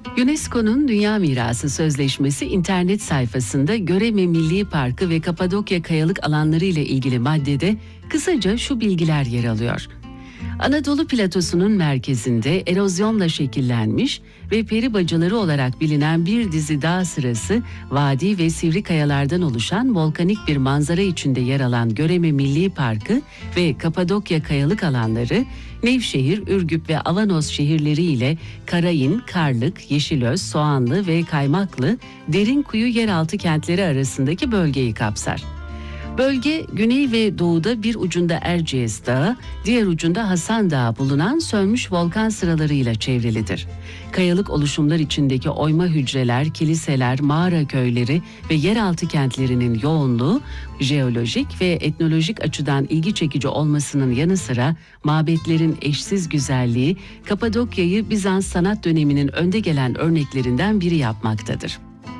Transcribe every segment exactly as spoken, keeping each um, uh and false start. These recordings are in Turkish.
UNESCO'nun Dünya Mirası Sözleşmesi internet sayfasında Göreme Milli Parkı ve Kapadokya Kayalık Alanları ile ilgili maddede kısaca şu bilgiler yer alıyor. Anadolu platosunun merkezinde erozyonla şekillenmiş ve peri bacaları olarak bilinen bir dizi dağ sırası, vadi ve sivri kayalardan oluşan volkanik bir manzara içinde yer alan Göreme Milli Parkı ve Kapadokya Kayalık Alanları, Nevşehir, Ürgüp ve Avanos şehirleri ile Karayın, Karlık, Yeşilöz, Soğanlı ve Kaymaklı, Derinkuyu yeraltı kentleri arasındaki bölgeyi kapsar. Bölge, güney ve doğuda bir ucunda Erciyes Dağı, diğer ucunda Hasan Dağı bulunan sönmüş volkan sıralarıyla çevrilidir. Kayalık oluşumlar içindeki oyma hücreler, kiliseler, mağara köyleri ve yeraltı kentlerinin yoğunluğu, jeolojik ve etnolojik açıdan ilgi çekici olmasının yanı sıra mabetlerin eşsiz güzelliği, Kapadokya'yı Bizans sanat döneminin önde gelen örneklerinden biri yapmaktadır.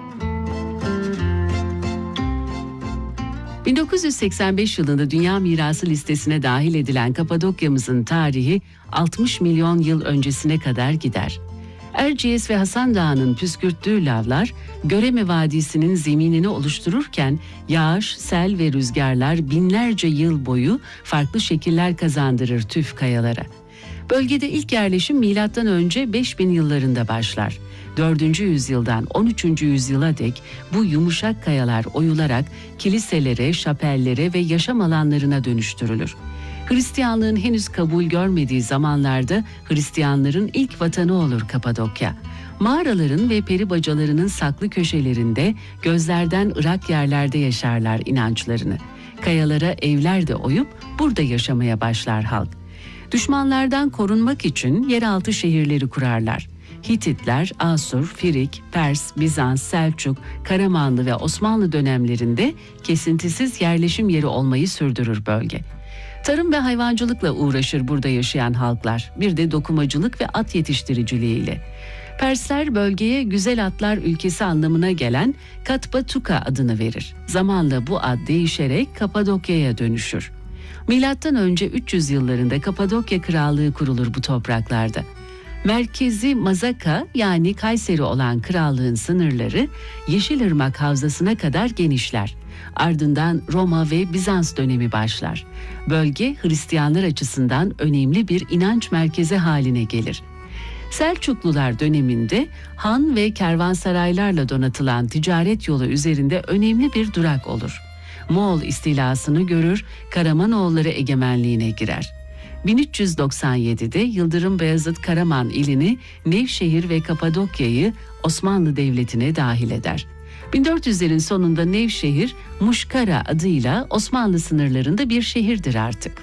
bin dokuz yüz seksen beş yılında Dünya Mirası listesine dahil edilen Kapadokya'mızın tarihi altmış milyon yıl öncesine kadar gider. Erciyes ve Hasan Dağı'nın püskürttüğü lavlar, Göreme Vadisi'nin zeminini oluştururken yağış, sel ve rüzgarlar binlerce yıl boyu farklı şekiller kazandırır tüf kayalara. Bölgede ilk yerleşim milattan önce beş bin yıllarında başlar. dördüncü yüzyıldan on üçüncü yüzyıla dek bu yumuşak kayalar oyularak kiliselere, şapellere ve yaşam alanlarına dönüştürülür. Hristiyanlığın henüz kabul görmediği zamanlarda Hristiyanların ilk vatanı olur Kapadokya. Mağaraların ve peri bacalarının saklı köşelerinde, gözlerden ırak yerlerde yaşarlar inançlarını. Kayalara evler de oyup burada yaşamaya başlar halk. Düşmanlardan korunmak için yeraltı şehirleri kurarlar. Hititler, Asur, Firik, Pers, Bizans, Selçuk, Karamanlı ve Osmanlı dönemlerinde kesintisiz yerleşim yeri olmayı sürdürür bölge. Tarım ve hayvancılıkla uğraşır burada yaşayan halklar, bir de dokumacılık ve at yetiştiriciliğiyle. Persler bölgeye güzel atlar ülkesi anlamına gelen Katpatuka adını verir. Zamanla bu ad değişerek Kapadokya'ya dönüşür. Milattan önce üç yüz yıllarında Kapadokya Krallığı kurulur bu topraklarda. Merkezi Mazaka yani Kayseri olan krallığın sınırları Yeşilırmak Havzası'na kadar genişler. Ardından Roma ve Bizans dönemi başlar. Bölge Hristiyanlar açısından önemli bir inanç merkezi haline gelir. Selçuklular döneminde han ve kervansaraylarla donatılan ticaret yolu üzerinde önemli bir durak olur. Moğol istilasını görür, Karamanoğulları egemenliğine girer. bin üç yüz doksan yedide Yıldırım Beyazıt Karaman ilini, Nevşehir ve Kapadokya'yı Osmanlı Devleti'ne dahil eder. bin dört yüzlerin sonunda Nevşehir, Muşkara adıyla Osmanlı sınırlarında bir şehirdir artık.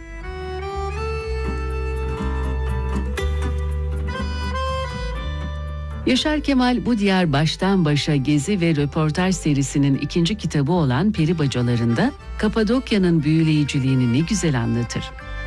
Yaşar Kemal bu diyar baştan başa gezi ve röportaj serisinin ikinci kitabı olan Peri Bacaları'nda Kapadokya'nın büyüleyiciliğini ne güzel anlatır.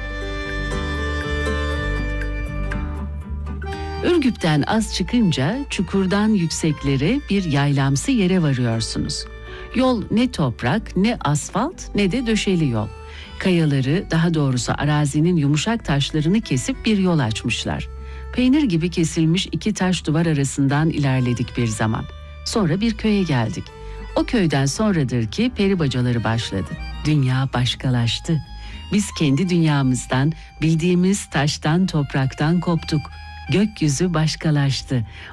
Ürgüp'ten az çıkınca çukurdan yükseklere bir yaylamsı yere varıyorsunuz. Yol ne toprak, ne asfalt, ne de döşeli yol. Kayaları, daha doğrusu arazinin yumuşak taşlarını kesip bir yol açmışlar. Peynir gibi kesilmiş iki taş duvar arasından ilerledik bir zaman. Sonra bir köye geldik. O köyden sonradır ki peri bacaları başladı. Dünya başkalaştı. Biz kendi dünyamızdan, bildiğimiz taştan, topraktan koptuk. Gökyüzü başkalaştı.